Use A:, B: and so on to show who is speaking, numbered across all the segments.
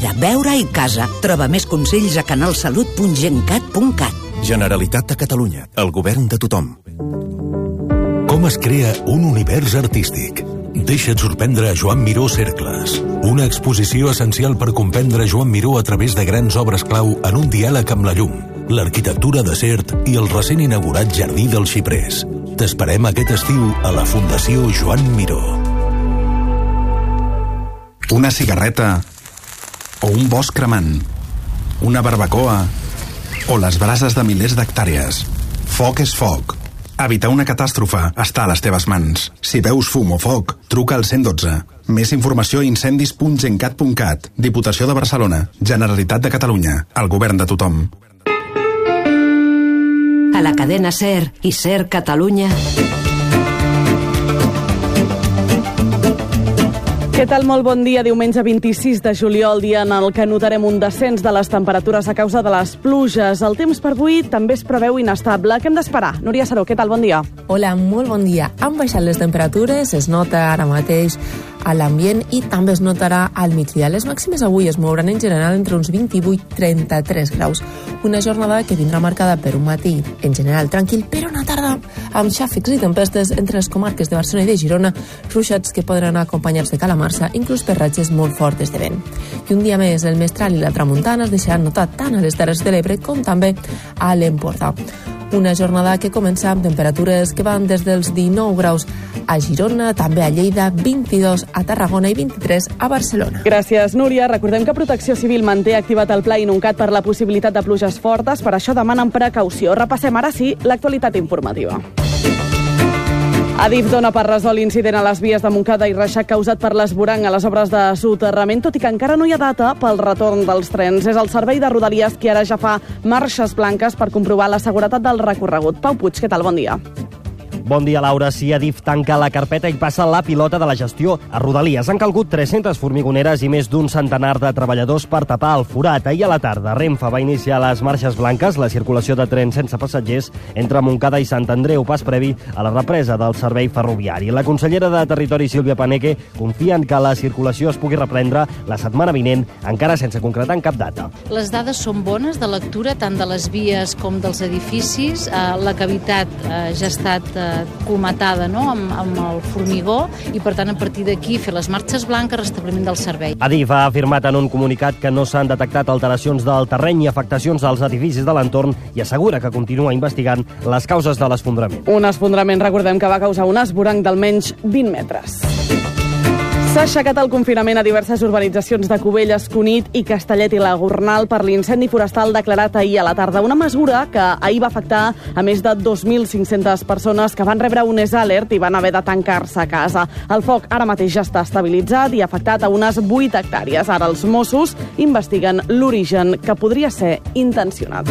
A: Fira, Veure i Casa. Troba més consells a canalsalut.gencat.cat.
B: Generalitat de Catalunya, el govern de tothom. Com es crea un univers artístic? Deixa't sorprendre a Joan Miró Cercles. Una exposició essencial per comprendre Joan Miró a través de grans obres clau en un diàleg amb la llum, l'arquitectura de Sert i el recent inaugurat Jardí dels Xiprers. T'esperem aquest estiu a la Fundació Joan Miró.
C: Una cigarreta o un bosc cremant, una barbacoa o les brases de milers d'hectàrees. Foc és foc. Evitar una catàstrofe està a les teves mans. Si veus fum o foc, truca al 112. Més informació a incendis.gencat.cat. Diputació de Barcelona. Generalitat de Catalunya. El govern de tothom.
D: A la cadena SER i SER Catalunya.
E: Què tal? Molt bon dia. Diumenge 26 de juliol, dia en el que notarem un descens de les temperatures a causa de les pluges. El temps per avui també es preveu inestable. Què hem d'esperar? Núria Saró, què tal? Bon dia.
F: Hola, molt bon dia. Han baixat les temperatures, es nota ara mateix a l'ambient i també es notarà al migdia. Les màximes avui es mouran en general entre uns 28 i 33 graus. Una jornada que vindrà marcada per un matí en general tranquil, però una tarda amb xàfecs i tempestes entre les comarques de Barcelona i de Girona, ruixats que poden anar acompanyats de calamarsa, inclús per ratxes molt fortes de vent. I un dia més, el mestral i la tramuntana es deixaran notar tant a les Terres de l'Ebre com també a l'Empordà. Una jornada que comença amb temperatures que van des dels 19 graus a Girona, també a Lleida, 22 a Tarragona i 23 a Barcelona.
E: Gràcies, Núria. Recordem que Protecció Civil manté activat el pla Inuncat per la possibilitat de pluges fortes, per això demanen precaució. Repassem ara sí l'actualitat informativa. Adif dona per resolt l'incident a les vies de Montcada i Reixac causat per l'esborang a les obres de soterrament, tot i que encara no hi ha data pel retorn dels trens. És el servei de Rodalies qui ara ja fa marxes blanques per comprovar la seguretat del recorregut. Pau Puig, què tal? Bon dia.
G: Bon dia, Laura. Si Adif tanca la carpeta i passa la pilota de la gestió a Rodalies. Han calgut 300 formigoneres i més d'un centenar de treballadors per tapar el forat. Ahir a la tarda, Renfe va iniciar les marxes blanques, la circulació de trens sense passatgers entre Montcada i Sant Andreu, pas previ a la represa del servei ferroviari. La consellera de Territori, Sílvia Paneque, confia en que la circulació es pugui reprendre la setmana vinent, encara sense concretar en cap data.
H: Les dades són bones de lectura, tant de les vies com dels edificis. La cavitat ja ha estat comatada, no?, amb el formigó, i per tant a partir d'aquí fer les marxes blanques, restabliment del servei.
G: Adif ha afirmat en un comunicat que no s'han detectat alteracions del terreny i afectacions als edificis de l'entorn i assegura que continua investigant les causes de l'esfondrament.
E: Un esfondrament, recordem, que va causar un esvoranc d'almenys 20 metres. S'ha aixecat el confinament a diverses urbanitzacions de Cubelles, Cunit i Castellet i la Gornal per l'incendi forestal declarat ahir a la tarda. Una mesura que ahir va afectar a més de 2.500 persones que van rebre un alert i van haver de tancar-se a casa. El foc ara mateix ja està estabilitzat i ha afectat a unes 8 hectàrees. Ara els Mossos investiguen l'origen, que podria ser intencionat.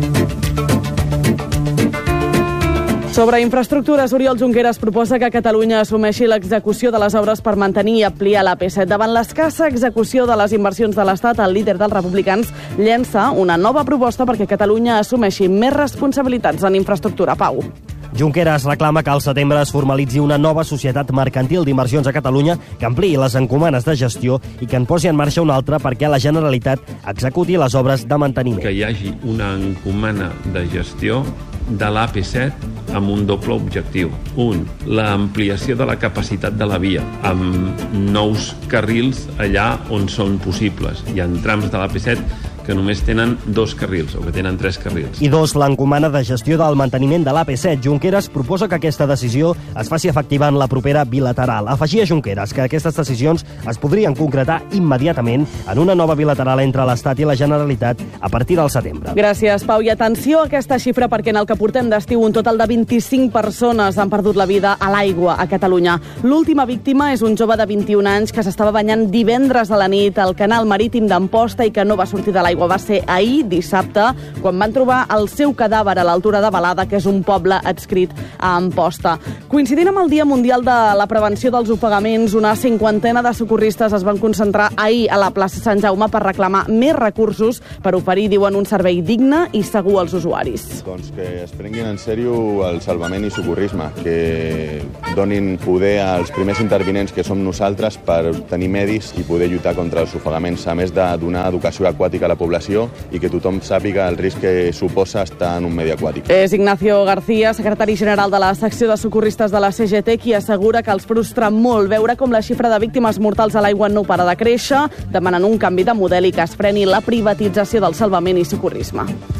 E: Sobre infraestructures, Oriol Junqueras proposa que Catalunya assumeixi l'execució de les obres per mantenir i ampliar l'AP7. Davant l'escassa execució de les inversions de l'Estat, el líder dels republicans llença una nova proposta perquè Catalunya assumeixi més responsabilitats en infraestructura. Pau.
G: Junqueras reclama que al setembre es formalitzi una nova societat mercantil d'inversions a Catalunya que ampliï les encomanes de gestió i que en posi en marxa una altra perquè la Generalitat executi les obres de manteniment.
I: Que hi hagi una encomana de gestió de l'AP7 amb un doble objectiu. Un, l'ampliació de la capacitat de la via, amb nous carrils allà on són possibles. Hi ha trams de l'AP7 que només tenen 2 carrils o que tenen 3 carrils.
G: I 2, l'encomana de gestió del manteniment de l'AP7. Junqueras proposa que aquesta decisió es faci efectiva en la propera bilateral. Afegia Junqueras que aquestes decisions es podrien concretar immediatament en una nova bilateral entre l'Estat i la Generalitat a partir del setembre.
E: Gràcies, Pau. I atenció a aquesta xifra perquè en el que portem d'estiu un total de 25 persones han perdut la vida a l'aigua a Catalunya. L'última víctima és un jove de 21 anys que s'estava banyant divendres a la nit al canal marítim d'Amposta i que no va sortir de l'aigua l'aigua. Va ser ahir, dissabte, quan van trobar el seu cadàver a l'altura de Balada, que és un poble adscrit a Amposta. Coincidint amb el Dia Mundial de la Prevenció dels Ofegaments, una 50ena de socorristes es van concentrar ahir a la plaça Sant Jaume per reclamar més recursos per oferir, diuen, un servei digne i segur als usuaris.
J: Doncs que es prenguin en sèrio el salvament i socorrisme, que donin poder als primers intervinents, que som nosaltres, per tenir medis i poder lluitar contra els ofegaments, a més de donar educació aquàtica a la població i que tothom sàpiga el risc que suposa estar en un medi aquàtic.
E: És Ignacio García, secretari general de la secció de socorristes de la CGT, qui assegura que els frustra molt veure com la xifra de víctimes mortals a l'aigua no para de créixer, demanant un canvi de model i que es freni la privatització del salvament i socorrisme.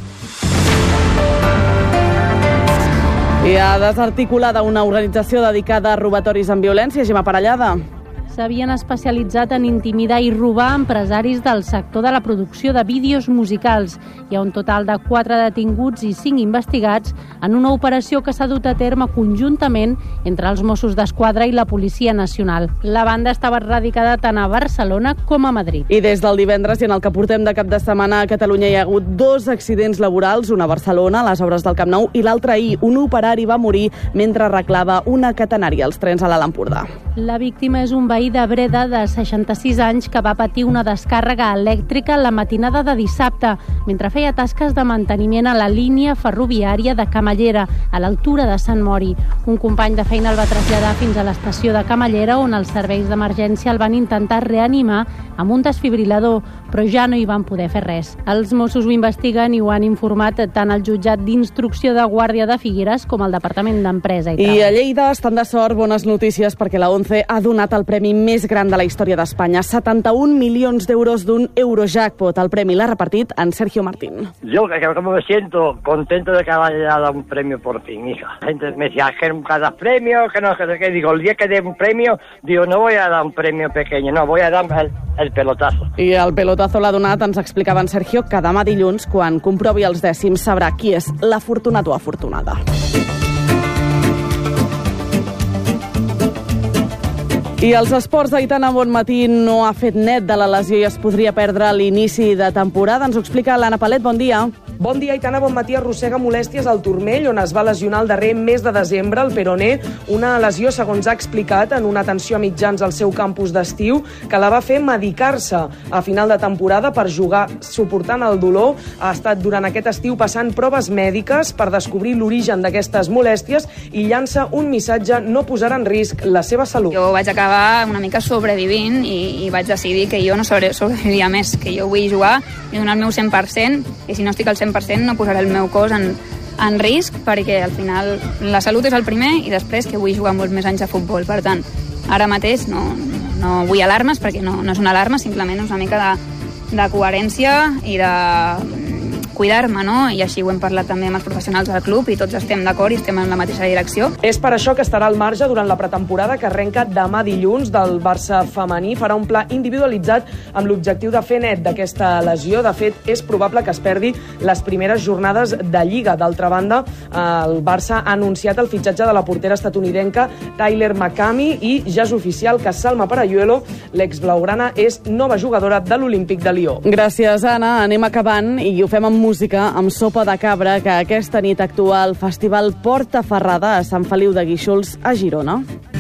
E: I ha desarticulada una organització dedicada a robatoris amb violència, Gemma Parellada.
K: S'havien especialitzat en intimidar i robar empresaris del sector de la producció de vídeos musicals. Hi ha un total de 4 detinguts i 5 investigats en una operació que s'ha dut a terme conjuntament entre els Mossos d'Esquadra i la Policia Nacional. La banda estava radicada tant a Barcelona com a Madrid.
E: I des del divendres i en el que portem de cap de setmana a Catalunya hi ha hagut 2 accidents laborals, una a Barcelona, a les obres del Camp Nou, i l'altre ahir. Un operari va morir mentre arreglava una catenària als trens a l'Alt Empordà.
K: La víctima és un veí de Breda de 66 anys que va patir una descàrrega elèctrica la matinada de dissabte mentre feia tasques de manteniment a la línia ferroviària de Camallera, a l'altura de Sant Mori. Un company de feina el va traslladar fins a l'estació de Camallera, on els serveis d'emergència el van intentar reanimar amb un desfibrilador, però ja no hi van poder fer res. Els Mossos ho investiguen i ho han informat tant el jutjat d'instrucció de Guàrdia de Figueres com el Departament d'Empresa i Treball.
E: I a Lleida estan de sort, bones notícies, perquè la ONCE ha donat el premi més gran de la història d'Espanya, 71 milions d'euros d'un Eurojackpot. El premi l'ha repartit en Sergio Martín.
L: Yo que me siento contento de que haya dado un premio por fin, hija. La gente me decía que nunca das premio, que no, que digo, el día que dé un premio, digo, no voy a dar un premio pequeño, no, voy a dar el pelotazo.
E: I el pelotazo l'ha donat, ens explicava en Sergio, que demà dilluns, quan comprovi els dècims, sabrà qui és l'afortunat o afortunada. I els esports, Aitana Bonmatí no ha fet net de la lesió i es podria perdre l'inici de temporada. Ens ho explica l'Anna Palet, bon dia.
M: Bon dia, Aitana Bonmatí arrossega molèsties al turmell, on es va lesionar el darrer mes de desembre, el peroné, una lesió, segons ha explicat, en una atenció a mitjans al seu campus d'estiu, que la va fer medicar-se a final de temporada per jugar suportant el dolor. Ha estat durant aquest estiu passant proves mèdiques per descobrir l'origen d'aquestes molèsties i llança un missatge: no posarà en risc la seva salut.
N: Jo vaig acabar una mica sobrevivint i vaig decidir que jo no sobreviviria més, que jo vull jugar i donar el meu 100%, i si no estic al 100% no posaré el meu cos en risc, perquè al final la salut és el primer i després que vull jugar molts més anys a futbol. Per tant, ara mateix no vull alarmes, perquè no és una alarma, simplement és una mica de coherència i de cuidar-me, no? I així ho hem parlat també amb els professionals del club i tots estem d'acord i estem en la mateixa direcció.
M: És per això que estarà al marge durant la pretemporada que arrenca demà dilluns del Barça femení. Farà un pla individualitzat amb l'objectiu de fer net d'aquesta lesió. De fet, és probable que es perdi les primeres jornades de Lliga. D'altra banda, el Barça ha anunciat el fitxatge de la portera estatunidenca Tyler McCamey i ja és oficial que Salma Parayuelo, l'ex-blaugrana, és nova jugadora de l'Olímpic de Lió.
E: Gràcies, Anna. Anem acabant i ho fem amb música, amb Sopa de Cabra, que aquesta nit actua al Festival Porta Ferrada a Sant Feliu de Guíxols, a Girona.